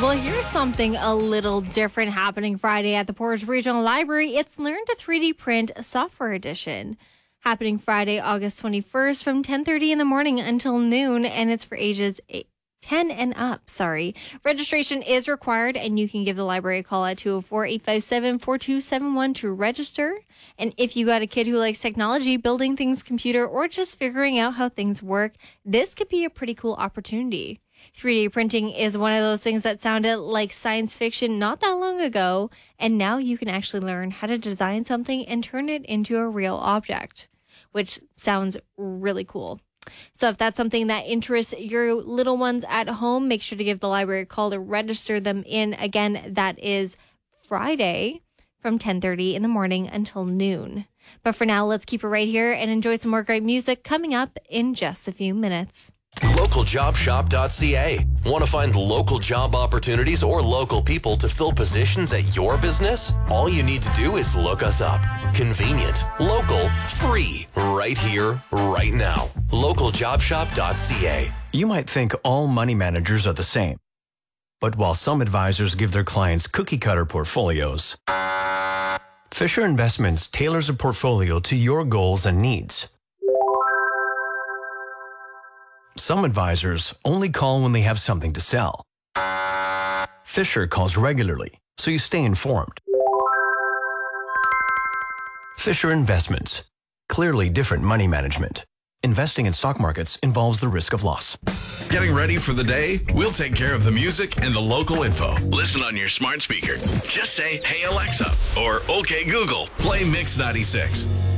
Well, here's something a little different happening Friday at the Portage Regional Library. It's Learn to 3D Print Software Edition. Happening Friday, August 21st from 10:30 in the morning until noon, and it's for ages 10 and up. Registration is required, and you can give the library a call at 204-857-4271 to register. And if you got a kid who likes technology, building things computer, or just figuring out how things work, this could be a pretty cool opportunity. 3D printing is one of those things that sounded like science fiction not that long ago, and now you can actually learn how to design something and turn it into a real object, which sounds really cool. So if that's something that interests your little ones at home, make sure to give the library a call to register them in. Again, that is Friday from 10:30 in the morning until noon. But for now, let's keep it right here and enjoy some more great music coming up in just a few minutes. LocalJobShop.ca. Want to find local job opportunities or local people to fill positions at your business? All you need to do is look us up. Convenient, local, free, right here, right now. LocalJobShop.ca. You might think all money managers are the same. But while some advisors give their clients cookie-cutter portfolios, Fisher Investments tailors a portfolio to your goals and needs. Some advisors only call when they have something to sell. Fisher calls regularly, so you stay informed. Fisher Investments. Clearly different money management. Investing in stock markets involves the risk of loss. Getting ready for the day? We'll take care of the music and the local info. Listen on your smart speaker. Just say, "Hey Alexa," or "Okay Google, play Mix 96."